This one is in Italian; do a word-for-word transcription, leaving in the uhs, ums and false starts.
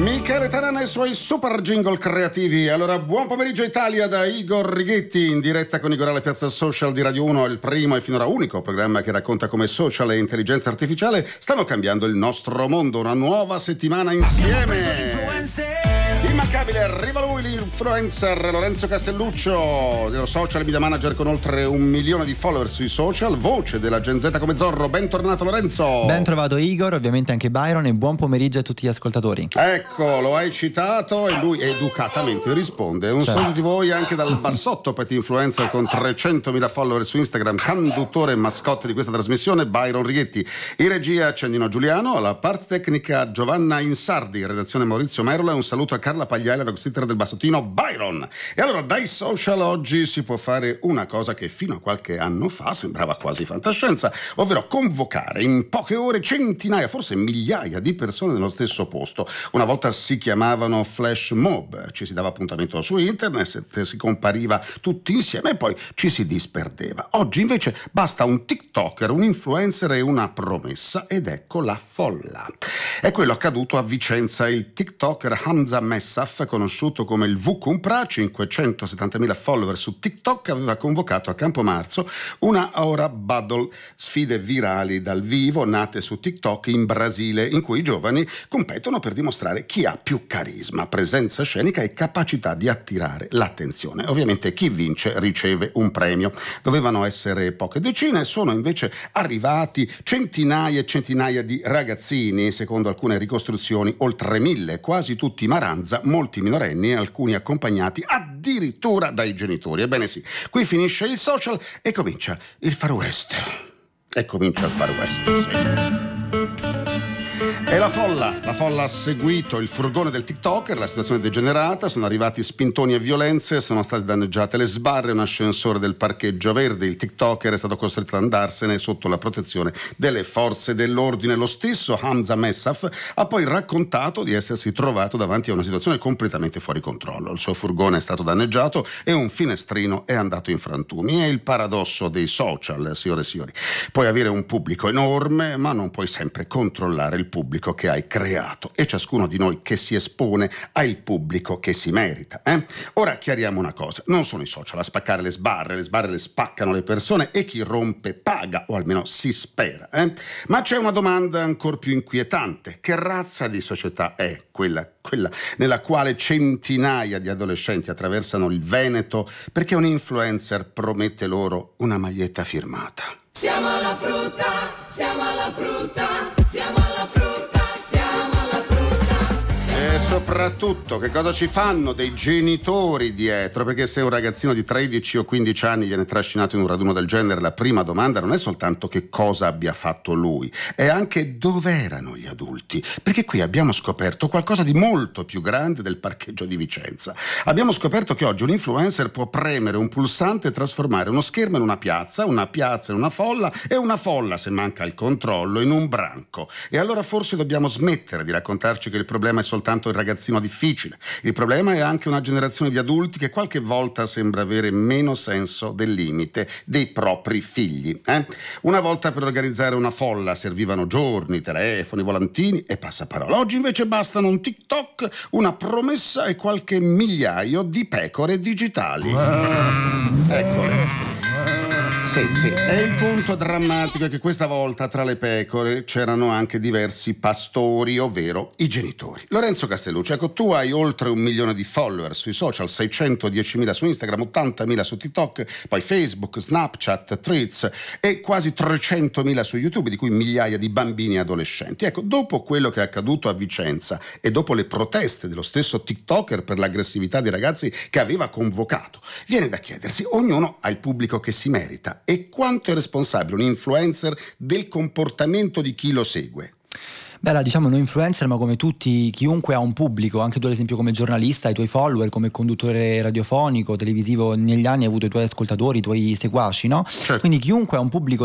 Michele Tarana e i suoi super jingle creativi. Allora, buon pomeriggio Italia da Igor Righetti, in diretta con Igor alla Piazza Social di Radio uno, il primo e finora unico programma che racconta come social e intelligenza artificiale stanno cambiando il nostro mondo. Una nuova settimana insieme. Immancabile, arriva lui, l'influencer Lorenzo Castelluccio, dello social media manager con oltre un milione di follower sui social, voce della Gen Z come Zorro. Bentornato Lorenzo. Ben trovato Igor, ovviamente anche Byron, e buon pomeriggio a tutti gli ascoltatori. Ecco, lo hai citato e lui educatamente risponde. Un certo. saluto di voi anche dal bassotto pet influencer con trecentomila follower su Instagram, conduttore e mascotte di questa trasmissione, Byron Righetti. In regia Accendino Giuliano, alla parte tecnica Giovanna Insardi, in redazione Maurizio Merola, e un saluto a Carla Pagliai, la dog-sitter del bassottino Byron. E allora dai social oggi si può fare una cosa che fino a qualche anno fa sembrava quasi fantascienza, ovvero convocare in poche ore centinaia, forse migliaia di persone nello stesso posto. Una volta si chiamavano flash mob, ci si dava appuntamento su internet, si compariva tutti insieme e poi ci si disperdeva. Oggi invece basta un TikToker, un influencer e una promessa ed ecco la folla. È quello accaduto a Vicenza. Il TikToker Hamza Messaf, conosciuto come il Vukumpra, cinquecentosettantamila follower su TikTok, aveva convocato a Campomarzo una Aura Battle, sfide virali dal vivo nate su TikTok in Brasile, in cui i giovani competono per dimostrare chi ha più carisma, presenza scenica e capacità di attirare l'attenzione. Ovviamente chi vince riceve un premio. Dovevano essere poche decine, sono invece arrivati centinaia e centinaia di ragazzini, secondo alcune ricostruzioni oltre mille, quasi tutti maranza, molti minorenni e alcuni accompagnati addirittura dai genitori. Ebbene sì, qui finisce il social e comincia il Far West. E comincia il Far West, sì. E la folla, la folla ha seguito il furgone del TikToker, la situazione è degenerata, sono arrivati spintoni e violenze, sono state danneggiate le sbarre, un ascensore del parcheggio verde. Il TikToker è stato costretto ad andarsene sotto la protezione delle forze dell'ordine. Lo stesso Hamza Messaf ha poi raccontato di essersi trovato davanti a una situazione completamente fuori controllo. Il suo furgone è stato danneggiato e un finestrino è andato in frantumi. È il paradosso dei social, signore e signori. Puoi avere un pubblico enorme, ma non puoi sempre controllare il pubblico che hai creato, e ciascuno di noi che si espone ha il pubblico che si merita. Eh? Ora chiariamo una cosa: non sono i social a spaccare le sbarre, le sbarre le spaccano le persone e chi rompe paga, o almeno si spera. Eh? Ma c'è una domanda ancora più inquietante: che razza di società è quella, quella nella quale centinaia di adolescenti attraversano il Veneto perché un influencer promette loro una maglietta firmata? Siamo alla frutta, siamo alla frutta, siamo alla frutta. E soprattutto che cosa ci fanno dei genitori dietro? Perché se un ragazzino di tredici o quindici anni viene trascinato in un raduno del genere, la prima domanda non è soltanto che cosa abbia fatto lui, è anche dove erano gli adulti. Perché qui abbiamo scoperto qualcosa di molto più grande del parcheggio di Vicenza. Abbiamo scoperto che oggi un influencer può premere un pulsante e trasformare uno schermo in una piazza, una piazza in una folla e una folla, se manca il controllo, in un branco. E allora forse dobbiamo smettere di raccontarci che il problema è soltanto il ragazzino difficile. Il problema è anche una generazione di adulti che qualche volta sembra avere meno senso del limite dei propri figli. Eh? Una volta per organizzare una folla servivano giorni, telefoni, volantini e passaparola. Oggi invece bastano un TikTok, una promessa e qualche migliaio di pecore digitali. Eccole. Sì, sì. E il punto drammatico è che questa volta tra le pecore c'erano anche diversi pastori, ovvero i genitori. Lorenzo Castelluccio, ecco, tu hai oltre un milione di follower sui social, seicentodiecimila su Instagram, ottantamila su TikTok, poi Facebook, Snapchat, Threads e quasi trecentomila su YouTube, di cui migliaia di bambini e adolescenti. Ecco, dopo quello che è accaduto a Vicenza e dopo le proteste dello stesso TikToker per l'aggressività dei ragazzi che aveva convocato, viene da chiedersi: ognuno ha il pubblico che si merita. E quanto è responsabile un influencer del comportamento di chi lo segue? Beh, diciamo noi influencer, ma come tutti, chiunque ha un pubblico, anche tu ad esempio come giornalista, i tuoi follower, come conduttore radiofonico, televisivo, negli anni hai avuto i tuoi ascoltatori, i tuoi seguaci, no? Certo. Quindi chiunque ha un pubblico